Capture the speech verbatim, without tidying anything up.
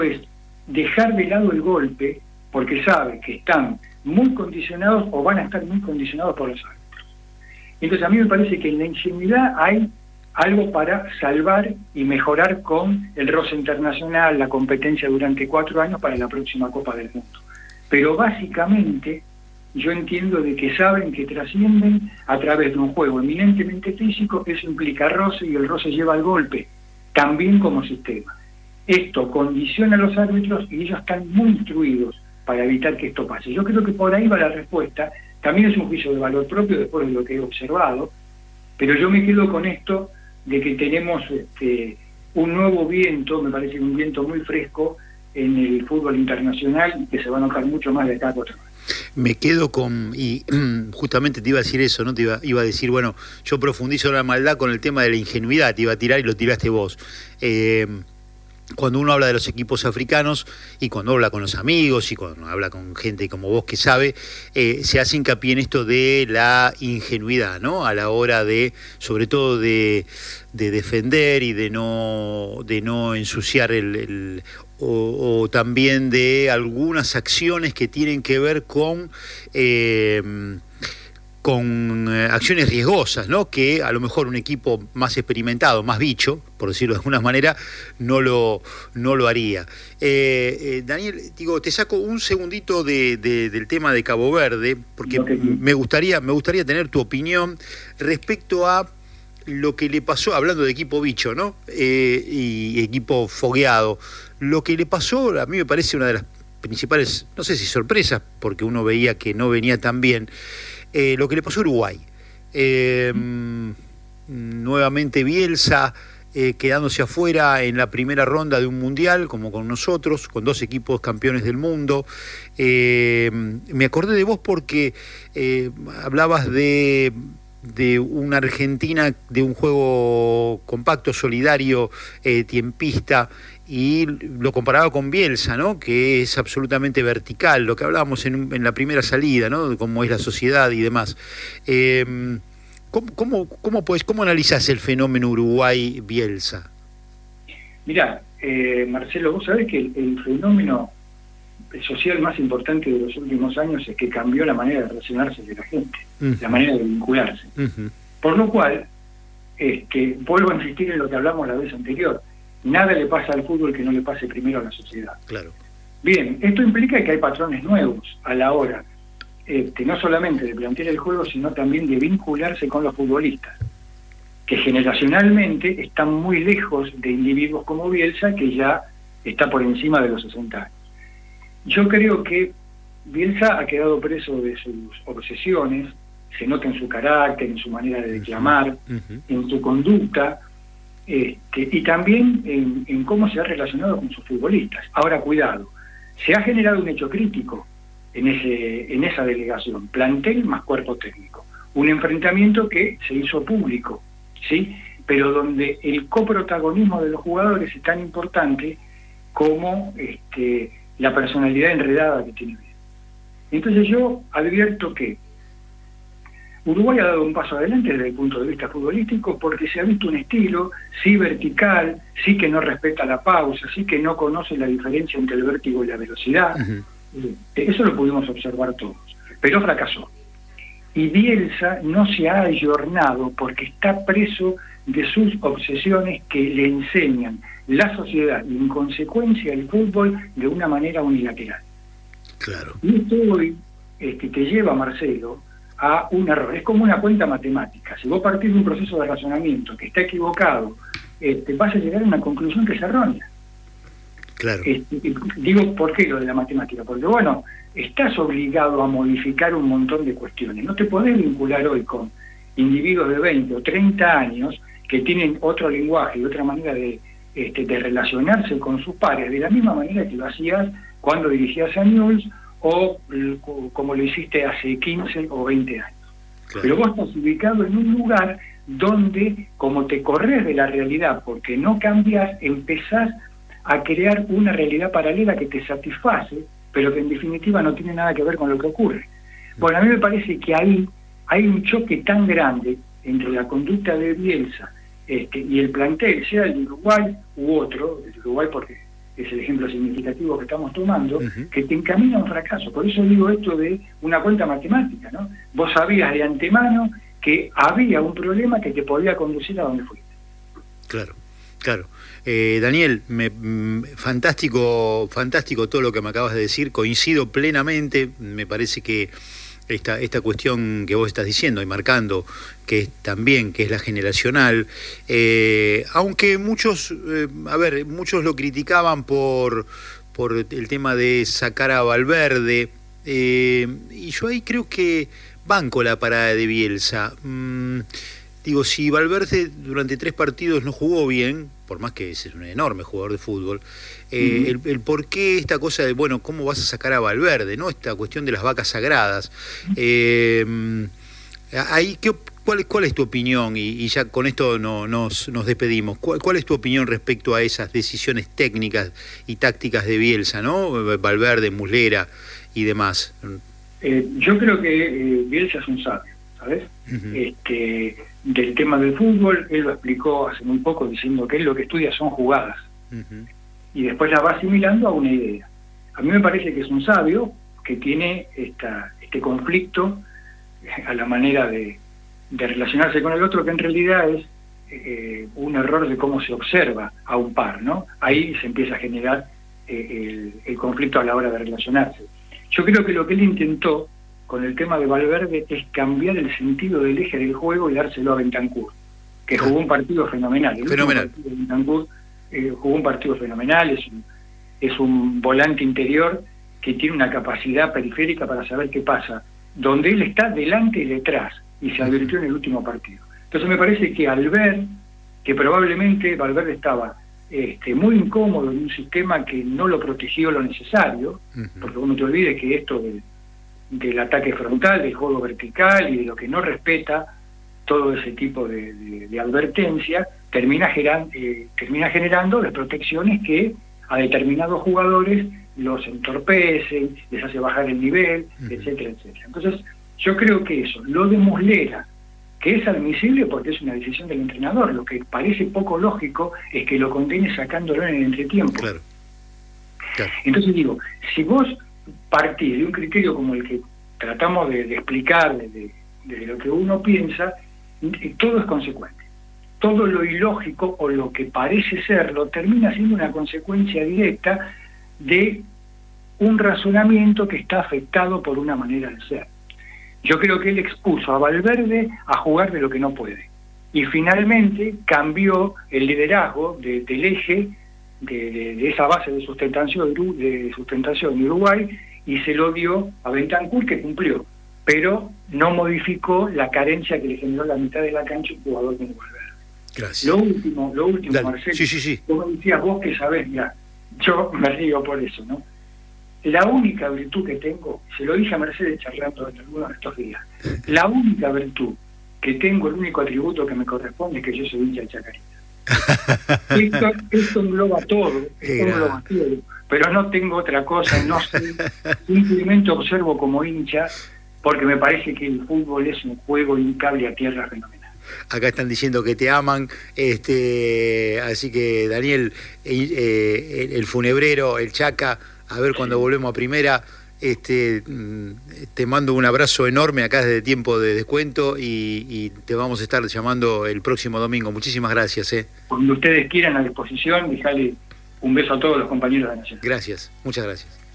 es dejar de lado el golpe, porque sabe que están muy condicionados o van a estar muy condicionados por los árbitros. Entonces a mí me parece que en la ingenuidad hay algo para salvar y mejorar con el roce internacional, la competencia durante cuatro años para la próxima Copa del Mundo. Pero básicamente yo entiendo de que saben que trascienden a través de un juego eminentemente físico, eso implica roce y el roce lleva al golpe, también como sistema. Esto condiciona a los árbitros y ellos están muy instruidos para evitar que esto pase. Yo creo que por ahí va la respuesta. También es un juicio de valor propio después de lo que he observado, pero yo me quedo con esto de que tenemos este, un nuevo viento, me parece un viento muy fresco en el fútbol internacional y que se va a notar mucho más de acá a cuatro años. Me quedo con, y justamente te iba a decir eso, ¿no? Te iba, iba a decir, bueno, yo profundizo la maldad con el tema de la ingenuidad, te iba a tirar y lo tiraste vos. Eh, Cuando uno habla de los equipos africanos y cuando habla con los amigos y cuando habla con gente como vos que sabe, eh, se hace hincapié en esto de la ingenuidad, ¿no? A la hora de, sobre todo de, de defender y de no, de no ensuciar el, el o, o también de algunas acciones que tienen que ver con eh, con eh, acciones riesgosas, ¿no? Que a lo mejor un equipo más experimentado, más bicho, por decirlo de alguna manera, no lo, no lo haría. Eh, eh, Daniel, digo, te saco un segundito de, de, del tema de Cabo Verde, porque okay. me gustaría, me gustaría tener tu opinión respecto a lo que le pasó, hablando de equipo bicho, ¿no? Eh, y equipo fogueado, lo que le pasó, a mí me parece una de las principales, no sé si sorpresas, porque uno veía que no venía tan bien, Eh, lo que le pasó a Uruguay. Eh, nuevamente Bielsa eh, quedándose afuera en la primera ronda de un mundial, como con nosotros, con dos equipos campeones del mundo. Eh, me acordé de vos porque eh, hablabas de, de una Argentina, de un juego compacto, solidario, eh, tiempista, y lo comparaba con Bielsa, ¿no? Que es absolutamente vertical, lo que hablábamos en, en la primera salida, ¿no? De cómo es la sociedad y demás. Eh, ¿cómo, cómo, cómo, pues, ¿Cómo analizás el fenómeno Uruguay-Bielsa? Mirá, eh, Marcelo, vos sabés que el, el fenómeno social más importante de los últimos años es que cambió la manera de relacionarse de la gente, uh-huh. la manera de vincularse. Uh-huh. Por lo cual, este, vuelvo a insistir en lo que hablamos la vez anterior, nada le pasa al fútbol que no le pase primero a la sociedad. Claro. Bien, esto implica que hay patrones nuevos a la hora, este, no solamente de plantear el juego, sino también de vincularse con los futbolistas, que generacionalmente están muy lejos de individuos como Bielsa, que ya está por encima de los sesenta años. Yo creo que Bielsa ha quedado preso de sus obsesiones, se nota en su carácter, en su manera de declamar, uh-huh. en su conducta, Este, y también en, en cómo se ha relacionado con sus futbolistas. Ahora, cuidado, se ha generado un hecho crítico en, ese, en esa delegación, plantel más cuerpo técnico, un enfrentamiento que se hizo público, ¿sí? Pero donde el coprotagonismo de los jugadores es tan importante como este, la personalidad enredada que tiene. Entonces yo advierto que Uruguay ha dado un paso adelante desde el punto de vista futbolístico porque se ha visto un estilo, sí vertical, sí que no respeta la pausa, sí que no conoce la diferencia entre el vértigo y la velocidad. Uh-huh. Eso lo pudimos observar todos, pero fracasó. Y Bielsa no se ha ayornado porque está preso de sus obsesiones que le enseñan la sociedad y en consecuencia el fútbol de una manera unilateral. Claro. Y esto hoy este, te lleva, Marcelo, a un error. Es como una cuenta matemática. Si vos partís de un proceso de razonamiento que está equivocado, este, vas a llegar a una conclusión que es errónea. Claro. Este, digo, ¿por qué lo de la matemática? Porque, bueno, estás obligado a modificar un montón de cuestiones. No te podés vincular hoy con individuos de veinte o treinta años que tienen otro lenguaje y otra manera de, este, de relacionarse con sus pares, de la misma manera que lo hacías cuando dirigías a Newell's o como lo hiciste hace quince o veinte años. Claro. Pero vos estás ubicado en un lugar donde, como te corres de la realidad porque no cambias, empezás a crear una realidad paralela que te satisface, pero que en definitiva no tiene nada que ver con lo que ocurre. Bueno, a mí me parece que ahí hay un choque tan grande entre la conducta de Bielsa este, y el plantel, sea el de Uruguay u otro, el de Uruguay porque es el ejemplo significativo que estamos tomando, uh-huh. que te encamina a un fracaso. Por eso digo esto de una cuenta matemática, ¿no? Vos sabías de antemano que había un problema que te podía conducir a donde fuiste. Claro, claro. Eh, Daniel, me, mm, fantástico, fantástico todo lo que me acabas de decir, coincido plenamente, me parece que esta, esta cuestión que vos estás diciendo y marcando, que es también, que es la generacional, eh, aunque muchos, eh, a ver, muchos lo criticaban por, por el tema de sacar a Valverde, eh, y yo ahí creo que banco la parada de Bielsa. Mm, digo, si Valverde durante tres partidos no jugó bien, por más que es un enorme jugador de fútbol, eh, uh-huh. el, el por qué esta cosa de, bueno, ¿cómo vas a sacar a Valverde? ¿No? Esta cuestión de las vacas sagradas. Eh, ahí, ¿qué, cuál, ¿Cuál es tu opinión? Y, y ya con esto no, nos, nos despedimos. ¿Cuál, ¿Cuál es tu opinión respecto a esas decisiones técnicas y tácticas de Bielsa, ¿no? Valverde, Muslera y demás. Eh, yo creo que eh, Bielsa es un sabio, ¿sabes? Uh-huh. Este, del tema del fútbol, él lo explicó hace muy poco diciendo que él lo que estudia son jugadas. Uh-huh. Y después las va asimilando a una idea. A mí me parece que es un sabio que tiene esta, este conflicto a la manera de, de relacionarse con el otro, que en realidad es eh, un error de cómo se observa a un par, ¿no? Ahí se empieza a generar eh, el, el conflicto a la hora de relacionarse. Yo creo que lo que él intentó con el tema de Valverde es cambiar el sentido del eje del juego y dárselo a Bentancur, que jugó un partido fenomenal. El fenomenal. Partido de Bentancur eh, jugó un partido fenomenal, es un, es un volante interior que tiene una capacidad periférica para saber qué pasa, donde él está delante y detrás, y se advirtió en el último partido. Entonces me parece que al ver que probablemente Valverde estaba Este, muy incómodo en un sistema que no lo protegió lo necesario, uh-huh. porque vos no te olvides que esto de, del ataque frontal, del juego vertical y de lo que no respeta todo ese tipo de, de, de advertencia, termina, geran, eh, termina generando desprotecciones que a determinados jugadores los entorpecen, les hace bajar el nivel, uh-huh. etcétera, etcétera. Entonces yo creo que eso, lo de Muslera, que es admisible porque es una decisión del entrenador. Lo que parece poco lógico es que lo condene sacándolo en el entretiempo. Claro. Claro. Entonces digo, si vos partís de un criterio como el que tratamos de, de explicar desde, desde lo que uno piensa, todo es consecuente. Todo lo ilógico o lo que parece serlo termina siendo una consecuencia directa de un razonamiento que está afectado por una manera de ser. Yo creo que él expuso a Valverde a jugar de lo que no puede. Y finalmente cambió el liderazgo de, del eje de, de, de esa base de sustentación, de sustentación de Uruguay y se lo dio a Bentancur, que cumplió, pero no modificó la carencia que le generó la mitad de la cancha un jugador como Valverde. Gracias. Lo último, lo último, Dale. Marcelo, sí, sí, sí. como decías vos que sabés, mira, yo me río por eso, ¿no? La única virtud que tengo, se lo dije a Mercedes charlando en algunos de estos días, la única virtud que tengo, el único atributo que me corresponde es que yo soy hincha de Chacarita. Esto, esto engloba todo, esto engloba todo, pero no tengo otra cosa, no sé, simplemente observo como hincha, porque me parece que el fútbol es un juego y un cable a tierra fenomenal. Acá están diciendo que te aman, este, así que Daniel, eh, el funebrero, el Chaca, a ver cuando volvemos a primera, este, te mando un abrazo enorme acá desde Tiempo de Descuento y, y te vamos a estar llamando el próximo domingo. Muchísimas gracias. Eh. Cuando ustedes quieran, a disposición, dejale un beso a todos los compañeros de la Nación. Gracias, muchas gracias.